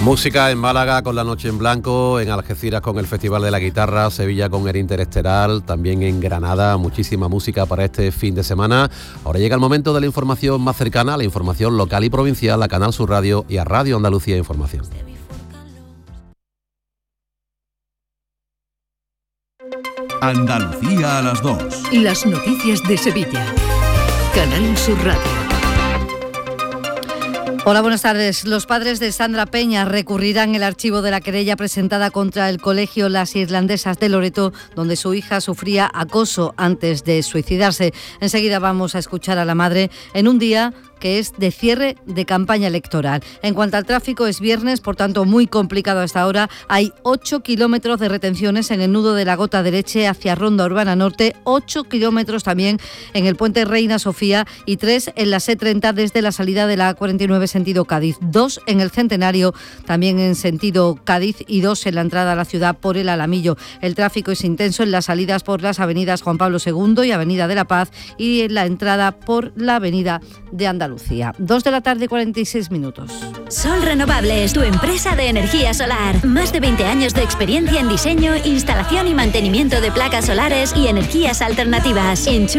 Música en Málaga con La Noche en Blanco, en Algeciras con el Festival de la Guitarra, Sevilla con el Interestelar, también en Granada, muchísima música para este fin de semana. Ahora llega el momento de la información más cercana, la información local y provincial, a Canal Sur Radio y a Radio Andalucía Información. Andalucía a las 2. Las noticias de Sevilla. Canal Sur Radio. Hola, buenas tardes. Los padres de Sandra Peña recurrirán el archivo de la querella presentada contra el colegio Las Irlandesas de Loreto, donde su hija sufría acoso antes de suicidarse. Enseguida vamos a escuchar a la madre en un día que es de cierre de campaña electoral. En cuanto al tráfico, es viernes, por tanto muy complicado a esta hora. Hay 8 kilómetros de retenciones en el nudo de la Gota de Leche hacia Ronda Urbana Norte, 8 kilómetros también en el puente Reina Sofía y 3 en la C30 desde la salida de la A49 sentido Cádiz, 2 en el Centenario también en sentido Cádiz y 2 en la entrada a la ciudad por el Alamillo. El tráfico es intenso en las salidas por las avenidas Juan Pablo II y Avenida de la Paz y en la entrada por la Avenida de Andalucía. 2 de la tarde, 46 minutos. Sol Renovables, tu empresa de energía solar. Más de 20 años de experiencia en diseño, instalación y mantenimiento de placas solares y energías alternativas.